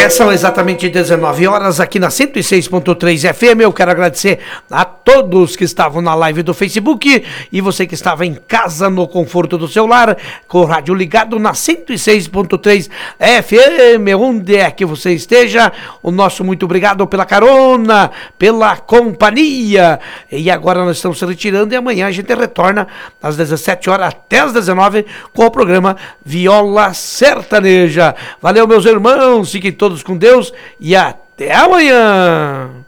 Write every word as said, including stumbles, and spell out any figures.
É, são exatamente dezenove horas aqui na cento e seis ponto três F M. Eu quero agradecer a todos que estavam na live do Facebook e você que estava em casa no conforto do seu lar, com o rádio ligado na cento e seis ponto três F M, onde é que você esteja. O nosso muito obrigado pela carona, pela companhia. E agora nós estamos se retirando e amanhã a gente retorna às dezessete horas até às dezenove com o programa Viola Sertaneja. Valeu, meus irmãos, fiquem todos com Deus e até amanhã.